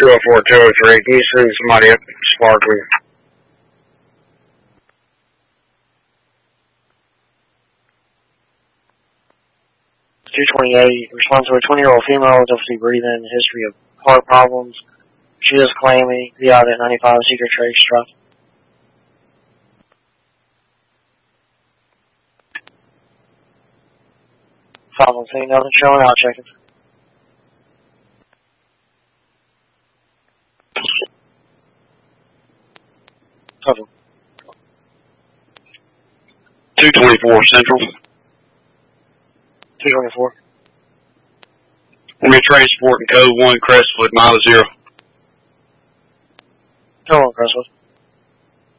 204-203. Can you send somebody up Sparkman? 228, responds to a 20-year-old female with difficulty breathing, history of heart problems. She is clammy. The out at 95 Secret Trace Drive. 513, nothing showing out, checking. Total. 224 Central. 224. We're transporting code 1 Crestwood, mile 0. Hello, Crestwood.